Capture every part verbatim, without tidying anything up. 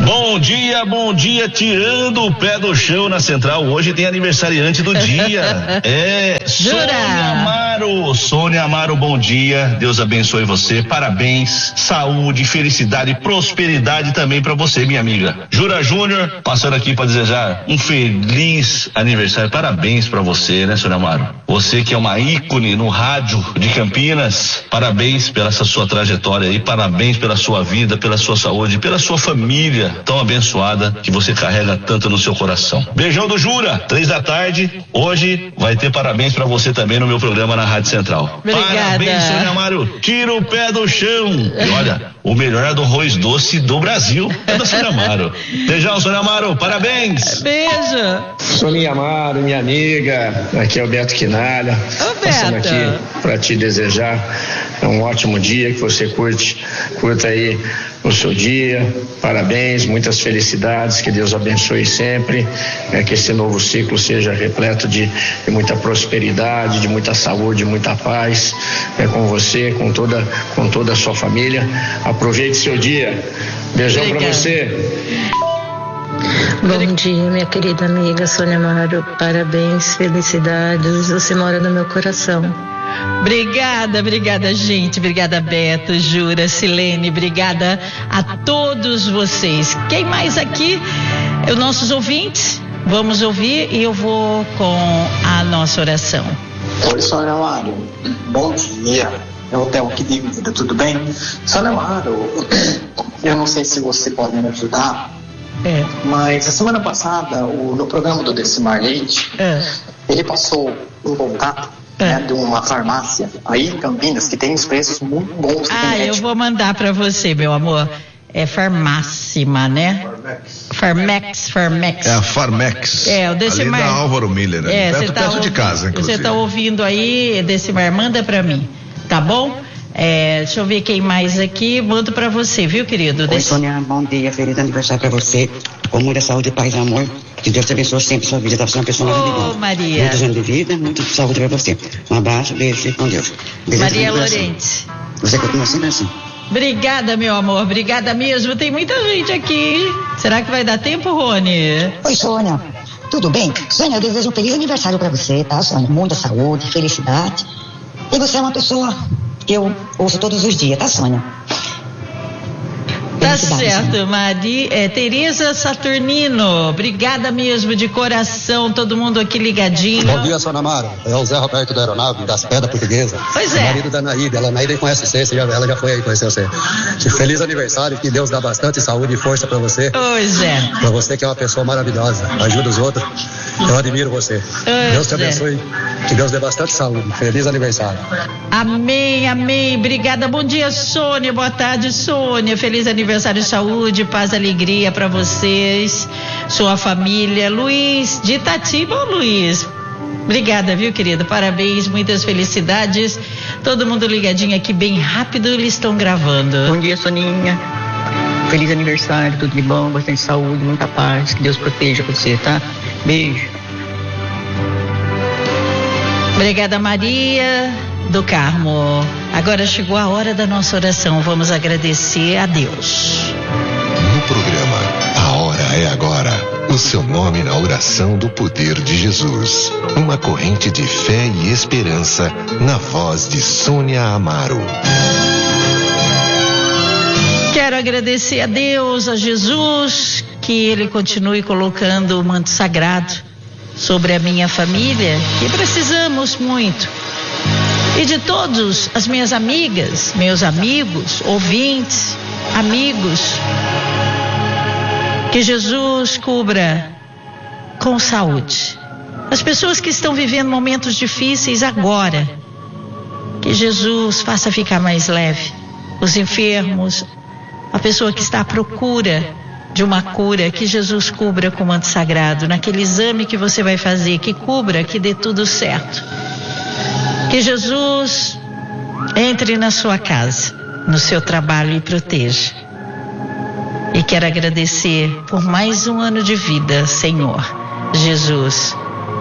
Bom dia, bom dia, tirando o pé do chão na Central. Hoje tem aniversariante do dia. É, Jura? Sônia Amaro. Sônia Amaro, bom dia. Deus abençoe você. Parabéns, saúde, felicidade, prosperidade também pra você, minha amiga. Jura Júnior, passando aqui pra desejar um feliz aniversário. Parabéns pra você, né, Sônia Amaro? Você que é uma ícone no rádio de Campinas. Parabéns pela essa sua trajetória aí. Parabéns pela sua vida, pela sua saúde, pela sua família tão abençoada que você carrega tanto no seu coração. Beijão do Jura, três da tarde. Hoje vai ter parabéns pra você também no meu programa na Rádio Central. Obrigada. Parabéns, Sônia Amaro. Tira o pé do chão. E olha, o melhor do arroz doce do Brasil é da Sônia Amaro. Beijão, Sônia Amaro. Parabéns. Beijo. Sônia Amaro, minha amiga. Aqui é o Beto Quinalha. Ô, Passando Beto. aqui pra te desejar um ótimo dia, que você curte, curta aí o seu dia. Parabéns, muitas felicidades, que Deus abençoe sempre, é, que esse novo ciclo seja repleto de, de muita prosperidade, de muita saúde, muita paz, é, com você, com toda, com toda a sua família. Aproveite seu dia. Beijão pra Obrigada. você. Bom dia, minha querida amiga Sônia Amaro. Parabéns, felicidades. Você mora no meu coração. Obrigada, obrigada, gente. Obrigada, Beto, Jura, Silene. Obrigada a todos vocês. Quem mais aqui? Os nossos ouvintes. Vamos ouvir e eu vou com a nossa oração. Oi, Sônia Amaro. Bom dia. É o Theo aqui de vida, tudo bem? Sônia Amaro, eu não sei se você pode me ajudar, É. mas a semana passada, o, no programa do Decimar Leite, É. ele passou um contato, É. né, de uma farmácia aí em Campinas que tem os preços muito bons. de Ah, eu remédio. vou mandar pra você, meu amor. É Farmácima, né? Farmex, Farmex. É a Farmex. É, o Decimar. Ali da Álvaro Miller, né? É, perto, você tá perto de ouvindo- casa, inclusive. Você tá ouvindo aí, Decimar, manda pra mim, tá bom? É, deixa eu ver quem mais aqui, mando pra você, viu, querido? Oi, Dec- Sônia, bom dia, feliz aniversário pra você, com muita saúde, paz e amor, que Deus te abençoe sempre sua vida, tá sendo uma pessoa Ô, maravilhosa. Maria. Muitos anos de vida, muita saúde pra você. Um abraço, beijo, fique com Deus. Beijo Maria no coração. Lorente. Você continua sempre assim. Obrigada, meu amor, obrigada mesmo. Tem muita gente aqui. Será que vai dar tempo, Rony? Oi, Sônia. Tudo bem? Sônia, eu desejo um feliz aniversário pra você, tá, Sônia? Muita saúde, felicidade. E você é uma pessoa que eu ouço todos os dias, tá, Sônia? Tá Felicidade, Sônia. certo, Maria, é, Tereza Saturnino, obrigada mesmo, de coração, todo mundo aqui ligadinho. Bom dia, Sônia Amaro. É o Zé Roberto da Aeronave, das Pedras Portuguesas. Pois é. Marido da Naíde. Ela, a Naíde conhece você, você já, ela já foi aí conhecer você. Feliz aniversário, que Deus dá bastante saúde e força pra você. Pois é. Pra você que é uma pessoa maravilhosa, ajuda os outros. Eu admiro você. Pois Deus te é. abençoe. Que Deus dê bastante saúde. Feliz aniversário. Amém, amém. Obrigada. Bom dia, Sônia. Boa tarde, Sônia. Feliz aniversário, saúde, paz, alegria pra vocês, sua família. Luiz de Itatiba, ô Luiz. Obrigada, viu, querido? Parabéns, muitas felicidades. Todo mundo ligadinho aqui bem rápido, eles estão gravando. Bom dia, Soninha. Feliz aniversário, tudo de bom, bastante saúde, muita paz. Que Deus proteja você, tá? Beijo. Obrigada, Maria do Carmo. Agora chegou a hora da nossa oração. Vamos agradecer a Deus. No programa A Hora é Agora, o seu nome na oração do poder de Jesus. Uma corrente de fé e esperança na voz de Sônia Amaro. Quero agradecer a Deus, a Jesus, que Ele continue colocando o manto sagrado sobre a minha família, que precisamos muito. E de todos as minhas amigas, meus amigos, ouvintes, amigos, que Jesus cubra com saúde. As pessoas que estão vivendo momentos difíceis agora, que Jesus faça ficar mais leve. Os enfermos, a pessoa que está à procura de uma cura, que Jesus cubra com o manto sagrado. Naquele exame que você vai fazer, que cubra, que dê tudo certo. Que Jesus entre na sua casa, no seu trabalho e proteja. E quero agradecer por mais um ano de vida, Senhor Jesus.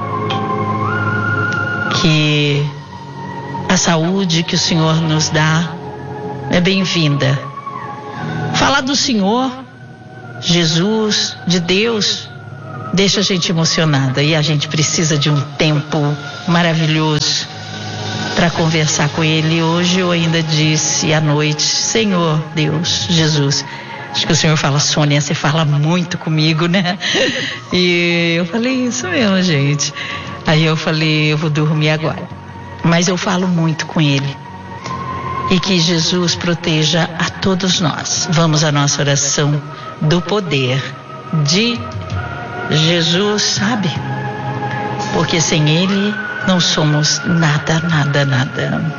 Que a saúde que o Senhor nos dá é bem-vinda. Falar do Senhor Jesus, de Deus, deixa a gente emocionada, e a gente precisa de um tempo maravilhoso para conversar com Ele. Hoje eu ainda disse à noite: Senhor Deus, Jesus, acho que o Senhor fala: Sônia, você fala muito comigo, né? E eu falei: isso mesmo, gente. Aí eu falei: eu vou dormir agora, mas eu falo muito com Ele. E que Jesus proteja a todos nós. Vamos à nossa oração do poder de Jesus, sabe? Porque sem Ele não somos nada, nada, nada.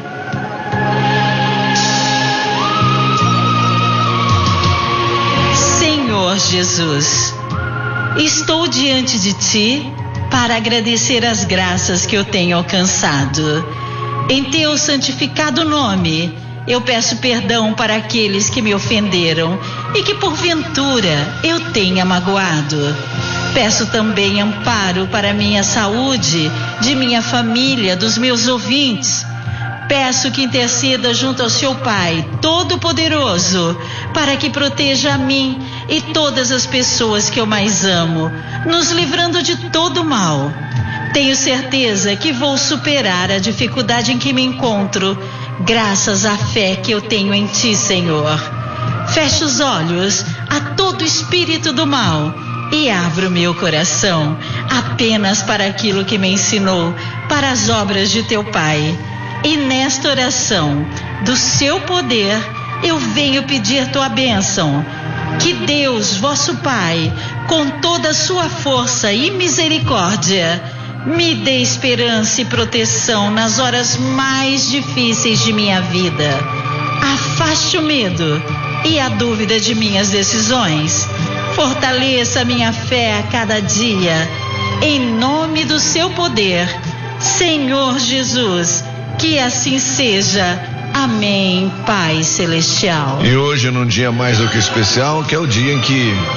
Senhor Jesus, estou diante de Ti para agradecer as graças que eu tenho alcançado. Em Teu santificado nome, eu peço perdão para aqueles que me ofenderam e que porventura eu tenha magoado. Peço também amparo para minha saúde, de minha família, dos meus ouvintes. Peço que interceda junto ao Seu Pai Todo-Poderoso, para que proteja a mim e todas as pessoas que eu mais amo, nos livrando de todo mal. Tenho certeza que vou superar a dificuldade em que me encontro, graças à fé que eu tenho em Ti, Senhor. Fecho os olhos a todo espírito do mal e abro meu coração apenas para aquilo que me ensinou, para as obras de Teu Pai. E nesta oração do Seu poder, eu venho pedir Tua bênção. Que Deus, vosso Pai, com toda a sua força e misericórdia, me dê esperança e proteção nas horas mais difíceis de minha vida. Afaste o medo e a dúvida de minhas decisões. Fortaleça minha fé a cada dia. Em nome do Seu poder, Senhor Jesus, que assim seja. Amém, Pai Celestial. E hoje, num dia mais do que especial, que é o dia em que,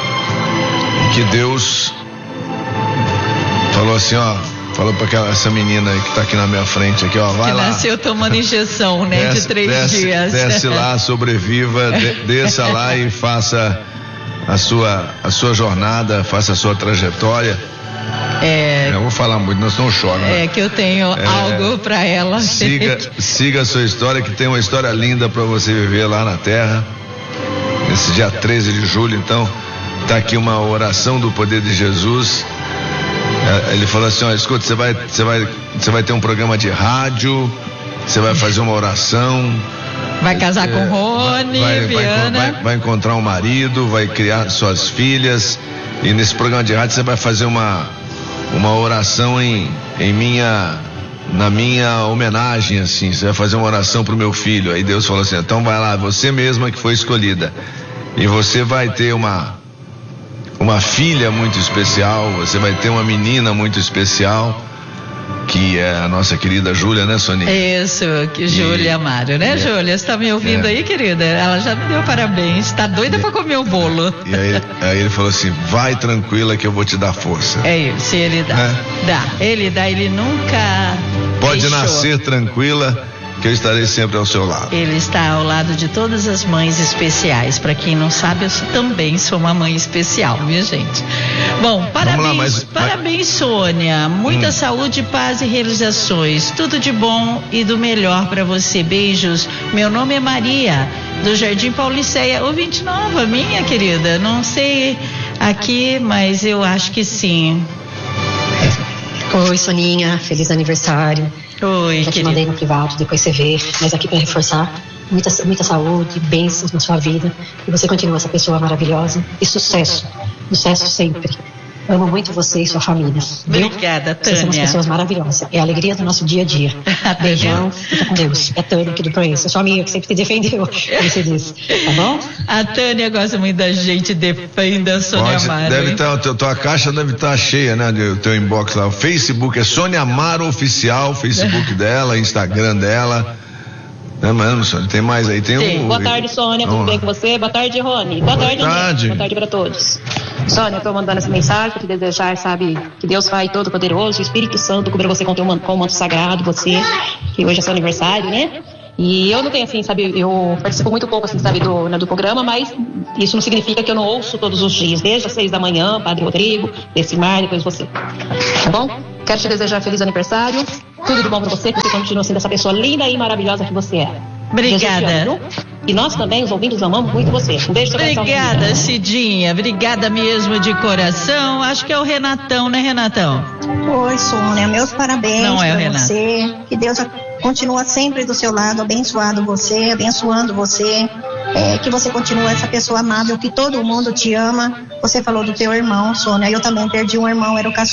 em que Deus falou assim, ó, falou pra aquela, essa menina aí que tá aqui na minha frente, aqui, ó, vai que lá. Nasceu tomando injeção, né, desce, de três desce, dias. Desce lá, sobreviva, de, desça lá e faça a sua, a sua jornada, faça a sua trajetória. É, eu vou falar muito, nós não chora. Né? É que eu tenho é, algo para ela. Siga, siga a sua história, que tem uma história linda para você viver lá na terra. Nesse dia treze de julho, então, tá aqui uma oração do poder de Jesus. É, ele falou assim, ó, escuta, você vai, você vai, você vai ter um programa de rádio, você vai fazer uma oração. Vai casar é, com Rony, vai, vai, Viana. Vai, vai, vai encontrar um marido, vai criar suas filhas. E nesse programa de rádio você vai fazer uma, uma oração em, em minha, na minha homenagem, assim. Você vai fazer uma oração pro meu filho. Aí Deus falou assim, então vai lá, você mesma que foi escolhida. E você vai ter uma, uma filha muito especial, você vai ter uma menina muito especial, que é a nossa querida Júlia, né, Soninha? Isso, que Júlia Amaro, né, é, Júlia? Você tá me ouvindo é. aí, querida? Ela já me deu parabéns, tá doida é. pra comer o bolo. E aí, aí ele falou assim, vai tranquila que eu vou te dar força. É isso, ele dá, é. dá, ele dá, ele nunca Pode deixou. nascer tranquila, que eu estarei sempre ao seu lado. Ele está ao lado de todas as mães especiais. Para quem não sabe, eu também sou uma mãe especial, minha gente. Bom, parabéns, lá, mas, parabéns, mas... Sônia. Muita hum. saúde, paz e realizações. Tudo de bom e do melhor para você. Beijos. Meu nome é Maria, do Jardim Pauliceia. Ouvinte nova, minha querida. Não sei aqui, mas eu acho que sim. Oi, Soninha. Feliz aniversário. Oi, já te mandei no privado, depois você vê, mas aqui para reforçar, muita, muita saúde, bênçãos na sua vida, e você continua essa pessoa maravilhosa, e sucesso, sucesso sempre. Amo muito você e sua família. Obrigada, Tânia. Vocês são pessoas maravilhosas. É a alegria do nosso dia a dia. Beijão, fica com Deus. É a Tânia aqui do Proença, sua amiga que sempre te defendeu, como você disse. Tá bom? A Tânia gosta muito da gente, defenda a Sônia Amaro. Deve estar, tá, tua caixa deve estar tá cheia, né? O teu inbox lá. O Facebook é Sônia Amaro Oficial, Facebook dela, Instagram dela. É mesmo, Sônia, tem mais aí, tem Sim. um... Boa tarde, Sônia, tudo bem com você? Boa tarde, Rony. Boa, Boa tarde, tarde. Boa tarde para todos. Sônia, eu tô mandando essa mensagem para te desejar, sabe, que Deus Pai Todo-Poderoso, o Espírito Santo cubra você com o teu manto, com o manto sagrado, você, que hoje é seu aniversário, né? E eu não tenho, assim, sabe, eu participo muito pouco, assim, sabe, do, né, do programa, mas isso não significa que eu não ouço todos os dias, desde as seis da manhã, Padre Rodrigo, Decimar, depois você. Tá bom? Quero te desejar feliz aniversário, tudo de bom pra você, que você continue sendo essa pessoa linda e maravilhosa que você é. Obrigada. Ama, e nós também, os ouvintes, amamos muito você. Um beijo. Obrigada, Cidinha. Obrigada mesmo de coração. Acho que é o Renatão, né, Renatão? Oi, Sônia. Meus parabéns Não é o pra Renato. você. Que Deus continua sempre do seu lado, abençoado você, abençoando você. É, que você continue essa pessoa amável, que todo mundo te ama. Você falou do teu irmão, Sônia. Eu também perdi um irmão, era o caçula.